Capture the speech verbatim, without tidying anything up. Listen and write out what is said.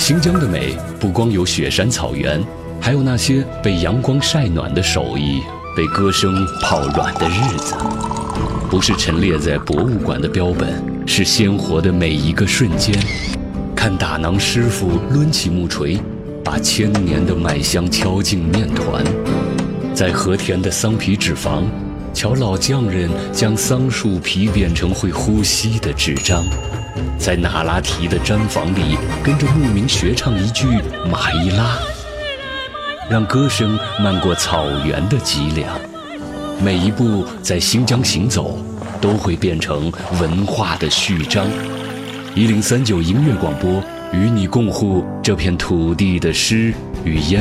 新疆的美不光有雪山草原，还有那些被阳光晒暖的手艺，被歌声泡软的日子。不是陈列在博物馆的标本，是鲜活的每一个瞬间。看打囊师傅抡起木锤，把千年的麦香敲进面团。在和田的桑皮纸坊，瞧老匠人将桑树皮变成会呼吸的纸张。在那拉提的毡房里，跟着牧民学唱一句马伊拉，让歌声漫过草原的脊梁。每一步在新疆行走，都会变成文化的序章。一零三九音乐广播，与你共护这片土地的诗与烟。